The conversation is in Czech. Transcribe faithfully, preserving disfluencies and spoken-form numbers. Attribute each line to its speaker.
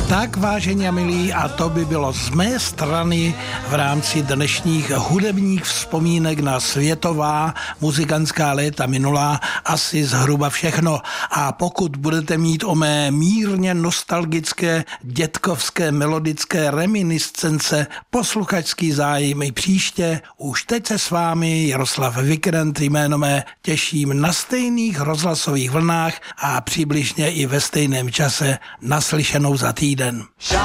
Speaker 1: Tak, vážení a milí, a to by bylo z mé strany v rámci dnešních hudebních vzpomínek na světová muzikantská léta minulá asi zhruba všechno. A pokud budete mít o mé mírně nostalgické, dětkovské, melodické reminiscence posluchačský zájem i příště, už teď se s vámi Jaroslav Vikrent jméno mé těším na stejných rozhlasových vlnách a přibližně i ve stejném čase naslyšenou za týden.